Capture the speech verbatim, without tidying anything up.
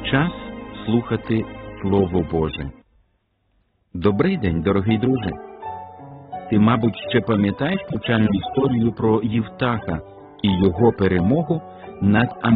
Час слухати Слово Боже. Добрий день, дорогий друже. Ти, мабуть, ще пам'ятаєш повчальну історію про Євтаха і його перемогу над